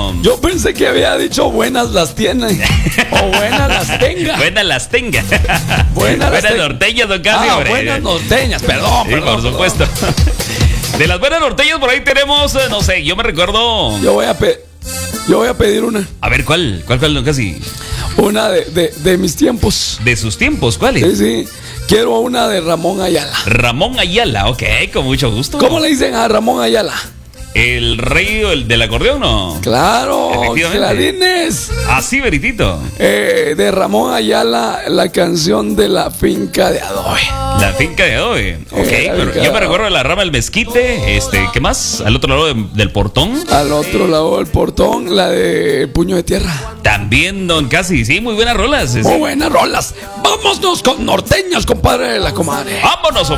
bueno. Yo pensé que había dicho buenas las tiene. O buenas las tenga. Buenas las tenga. Buenas norteñas, don Casi, hombre. Buenas norteñas, perdón. Sí, por supuesto. De las buenas norteñas por ahí tenemos, no sé, yo me recuerdo. Yo voy a pedir una. A ver, ¿cuál, don Casi? Una de mis tiempos. ¿De sus tiempos? ¿Cuál es? Sí. Quiero una de Ramón Ayala. Ramón Ayala, ok, con mucho gusto. ¿Cómo le dicen a Ramón Ayala? ¿El rey del acordeón, no? Claro, Clarines. Así, veritito. De Ramón Ayala, la canción de La Finca de Adobe. La Finca de Adobe. Ok, pero yo me recuerdo de La Rama del Mezquite. ¿Qué más? Al otro lado del portón. Al otro lado del portón, la de Puño de Tierra. También, don Casi, sí, muy buenas rolas. Muy buenas rolas. Vámonos con norteñas, compadre de la comadre. Vámonos, hombre.